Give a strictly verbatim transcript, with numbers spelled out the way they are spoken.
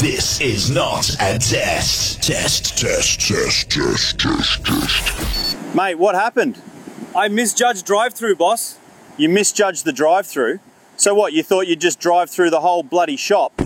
This is not a test. Test, test, test, test, test, test. Mate, what happened? I misjudged drive-through, boss. You misjudged the drive-through? So what, you thought you'd just drive through the whole bloody shop?